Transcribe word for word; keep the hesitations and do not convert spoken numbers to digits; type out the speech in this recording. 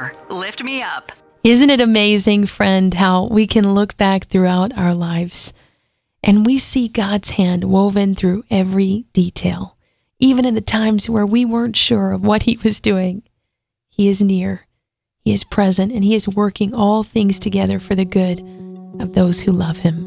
Care. Lift me up. Isn't it amazing, friend, how we can look back throughout our lives and we see God's hand woven through every detail, even in the times where we weren't sure of what he was doing. He is near, he is present, and he is working all things together for the good of those who love him.